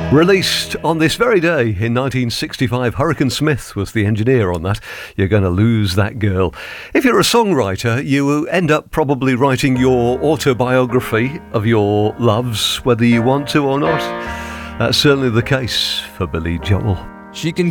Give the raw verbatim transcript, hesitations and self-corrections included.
Released on this very day in nineteen sixty-five, Hurricane Smith was the engineer on that. You're Gonna Lose That Girl. If you're a songwriter, you end up probably writing your autobiography of your loves, whether you want to or not. That's certainly the case for Billy Joel. She can